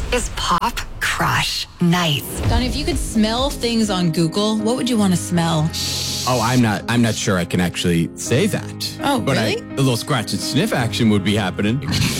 is Pop Crush Nights. Donnie, if you could smell things on Google, what would you want to smell? Oh, I'm not sure I can actually say that. Oh, but really? A little scratch and sniff action would be happening.